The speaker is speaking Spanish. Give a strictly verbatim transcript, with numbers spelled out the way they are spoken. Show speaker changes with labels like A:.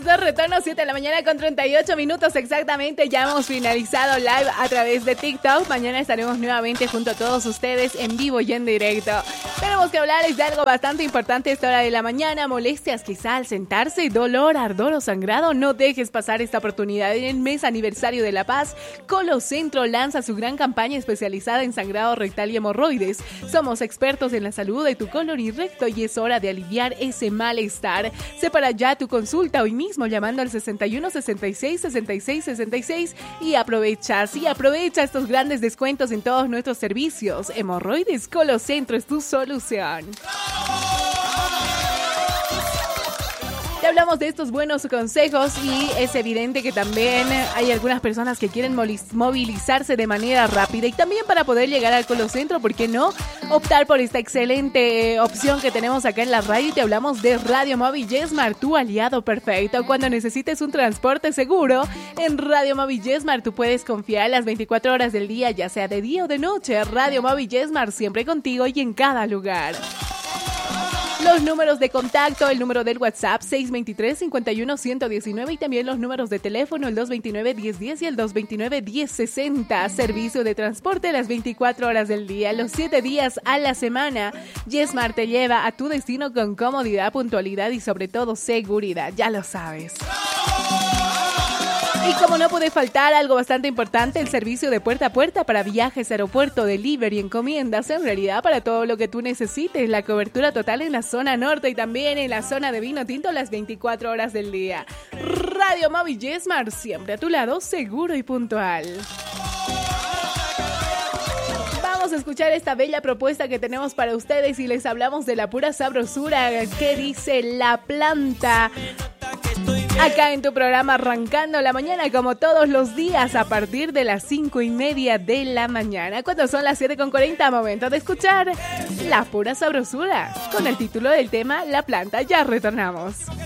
A: estamos de retorno, siete de la mañana con treinta y ocho minutos exactamente. Ya hemos finalizado live a través de TikTok. Mañana estaremos nuevamente junto a todos ustedes en vivo y en directo. Tenemos que hablarles de algo bastante importante a esta hora de la mañana. Molestias quizá al sentarse, dolor, ardor o sangrado. No dejes pasar esta oportunidad. En el mes aniversario de La Paz, Colocentro lanza su gran campaña especializada en sangrado rectal y hemorroides. Somos expertos en la salud de tu colon y recto y es hora de aliviar ese malestar. Separa ya tu consulta hoy mismo llamando al sesenta y uno, sesenta y seis, sesenta y seis, sesenta y seis y aprovecha, sí, aprovecha estos grandes descuentos en todos nuestros servicios. Hemorroides, Colocentro es tu solución. Ya hablamos de estos buenos consejos y es evidente que también hay algunas personas que quieren movilizarse de manera rápida y también para poder llegar al Colocentro, ¿por qué no? Optar por esta excelente opción que tenemos acá en la radio y te hablamos de Radio Móvil YesMart, tu aliado perfecto. Cuando necesites un transporte seguro, en Radio Móvil YesMart tú puedes confiar las veinticuatro horas del día, ya sea de día o de noche. Radio Móvil YesMart siempre contigo y en cada lugar. Los números de contacto, el número del WhatsApp seis dos tres, cinco uno, uno uno nueve y también los números de teléfono el dos dos nueve, uno cero uno cero y el dos dos nueve, uno cero seis cero. Servicio de transporte las veinticuatro horas del día, los siete días a la semana. YesMart te lleva a tu destino con comodidad, puntualidad y sobre todo seguridad, ya lo sabes. Y como no puede faltar algo bastante importante, el servicio de puerta a puerta para viajes, aeropuerto, delivery, encomiendas, en realidad para todo lo que tú necesites, la cobertura total en la zona norte y también en la zona de vino tinto las veinticuatro horas del día. Radio Móvil YesMart, siempre a tu lado, seguro y puntual. Vamos a escuchar esta bella propuesta que tenemos para ustedes y les hablamos de la pura sabrosura que dice La Planta. Acá en tu programa Arrancando la Mañana, como todos los días, a partir de las cinco y media de la mañana. Cuando son las siete con cuarenta, momento de escuchar La Pura Sabrosura, con el título del tema La Planta. Ya retornamos.